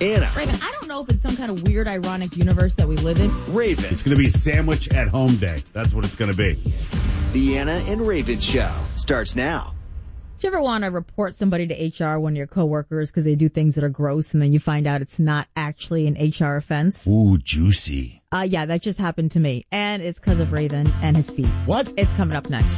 Anna. Raven, I don't know if it's some kind of weird, ironic universe that we live in. Raven. It's going to be sandwich at home day. That's what it's going to be. The Anna and Raven Show starts now. Do you ever want to report somebody to HR, one of your coworkers, because they do things that are gross, and then you find out it's not actually an HR offense? Ooh, juicy. Yeah, that just happened to me. And it's because of Raven and his feet. What? It's coming up next.